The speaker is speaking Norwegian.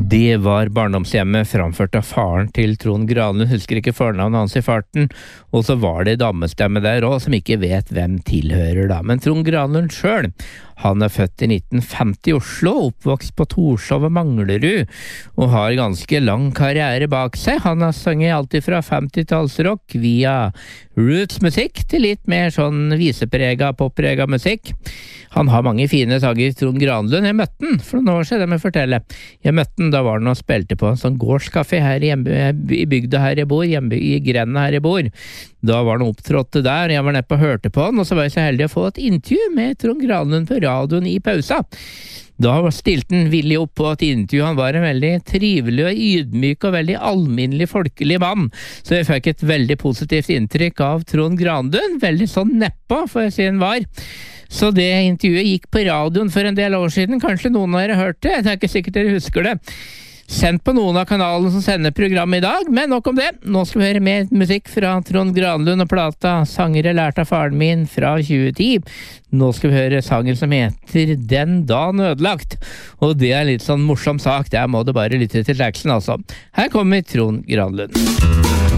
Det var barndomshjemmet framført av faren til Trond Granlund, husker ikke fornavnet hans i farten, og så var det dammestemme der også, som ikke vet hvem tilhører da. Men Trond Granlund selv, han er født i 1950 i Oslo, oppvokst på Torshov og Manglerud, og har ganske lang karriere bak seg. Han har sunget alltid fra 50-tallsrock via rootsmusikk til litt mer sånn viseprega, popprega musikk. Han har mange fine sanger, Trond Granlund. Jeg møtte han for noen år siden, det må jeg fortelle. Jeg møtte han, da var han og spilte på en sånn gårdskafé her i bygda her jeg bor, i grenda her jeg bor. Da var han opptrådte der, jeg var nede og hørte på han, og så var jeg så heldig å få et intervju med Trond Granlund på radioen i pausa. Da stilte han villig opp på et intervju. Han var en veldig trivelig og ydmyk og veldig alminnelig folkelig mann, så jeg fikk et veldig positivt inntrykk av Trond Granlund, veldig sånn neppa, for jeg si han var. Så det intervjuet gikk på radioen for en del år siden, kanskje noen av dere hørte det, det er ikke sikkert dere husker det. Sendt på noen av kanalene som sender program i dag, men nok om det. Nå skal vi høre mer musikk fra Trond Granlund og plata Sanger jeg lærte av faren min fra 2010. Nå skal vi høre sangen som heter Den dagen ødelagt, og det er litt sånn morsom sak, der må du bare lytte til teksten altså. Her kommer Trond Granlund.